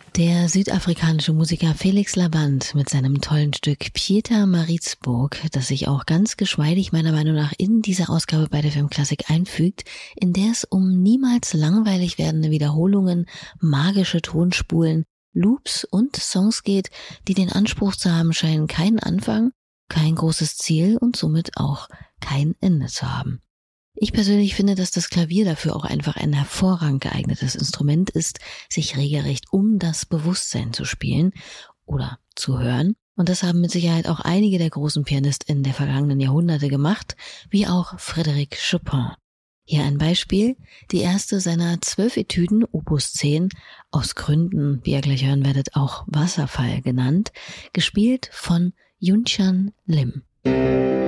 Der südafrikanische Musiker Felix Laband mit seinem tollen Stück Pietermaritzburg, das sich auch ganz geschmeidig meiner Meinung nach in diese Ausgabe bei der Filmklassik einfügt, in der es um niemals langweilig werdende Wiederholungen, magische Tonspulen, Loops und Songs geht, die den Anspruch zu haben scheinen, keinen Anfang, kein großes Ziel und somit auch kein Ende zu haben. Ich persönlich finde, dass das Klavier dafür auch einfach ein hervorragend geeignetes Instrument ist, sich regelrecht um das Bewusstsein zu spielen oder zu hören. Und das haben mit Sicherheit auch einige der großen PianistInnen der vergangenen Jahrhunderte gemacht, wie auch Frédéric Chopin. Hier ein Beispiel, die erste seiner 12 Etüden, Opus 10, aus Gründen, wie ihr gleich hören werdet, auch Wasserfall genannt, gespielt von Yunchan Lim.